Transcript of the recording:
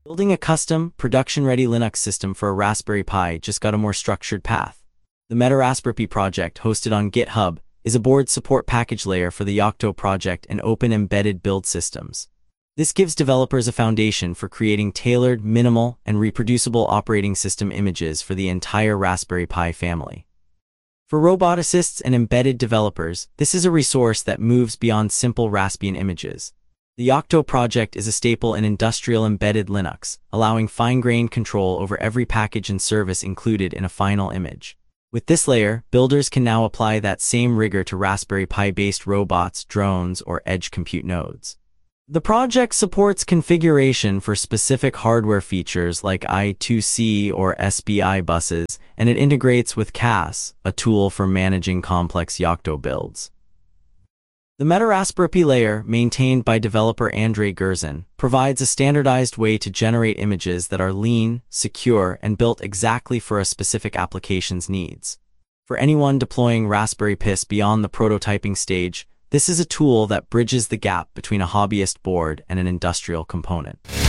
Building a custom, production-ready Linux system for a Raspberry Pi just got a more structured path. The MetaRaspberry project, hosted on GitHub, is a board support package layer for the Yocto project and open embedded build systems. This gives developers a foundation for creating tailored, minimal, and reproducible operating system images for the entire Raspberry Pi family. For roboticists and embedded developers, this is a resource that moves beyond simple Raspbian images. The Yocto project is a staple in industrial embedded Linux, allowing fine-grained control over every package and service included in a final image. With this layer, builders can now apply that same rigor to Raspberry Pi-based robots, drones, or edge compute nodes. The project supports configuration for specific hardware features like I2C or SPI buses, and it integrates with CAS, a tool for managing complex Yocto builds. The MetaRaspberry layer, maintained by developer Andrei Gurzin, provides a standardized way to generate images that are lean, secure, and built exactly for a specific application's needs. For anyone deploying Raspberry Pis beyond the prototyping stage, this is a tool that bridges the gap between a hobbyist board and an industrial component.